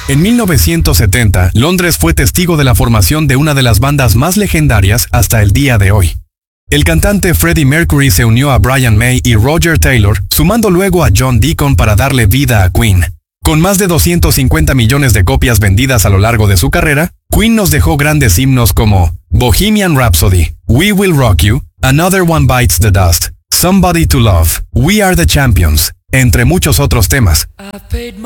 En 1970, Londres fue testigo de la formación de una de las bandas más legendarias hasta el día de hoy. El cantante Freddie Mercury se unió a Brian May y Roger Taylor, sumando luego a John Deacon para darle vida a Queen. Con más de 250 millones de copias vendidas a lo largo de su carrera, Queen nos dejó grandes himnos como Bohemian Rhapsody, We Will Rock You, Another One Bites the Dust, Somebody to Love, We Are the Champions, entre muchos otros temas.